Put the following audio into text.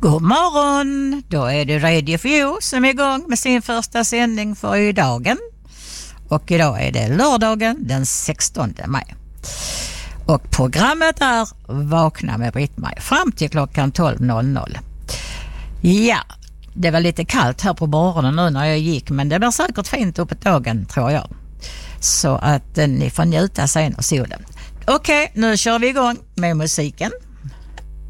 God morgon, då är det Radio FIO som är igång med sin första sändning för idagen. Och idag är det lördagen den 16 maj. Och programmet är Vakna med Britt-Marie fram till klockan 12.00. Ja, det var lite kallt här på morgonen nu när jag gick, men det blir säkert fint uppåt dagen tror jag. Så att ni får njuta sen av solen. Okej, nu kör vi igång med musiken.